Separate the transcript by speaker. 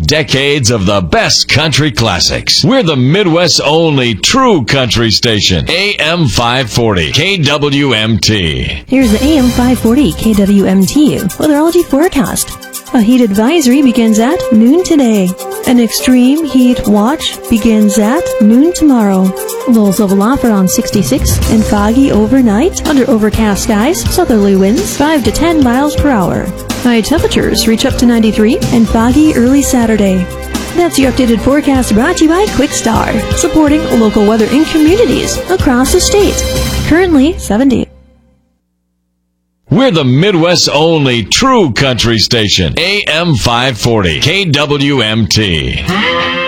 Speaker 1: Decades of the best country classics. We're the Midwest's only true country station. AM 540, KWMT.
Speaker 2: Here's the AM 540 KWMT weatherology forecast. A heat advisory begins at noon today. An extreme heat watch begins at noon tomorrow. Lows level off around 66 and foggy overnight. Under overcast skies, southerly winds 5 to 10 miles per hour. High temperatures reach up to 93 and foggy early Saturday. That's your updated forecast brought to you by Quickstar, supporting local weather in communities across the state. Currently 70.
Speaker 1: We're the Midwest's only true country station. AM 540, KWMT.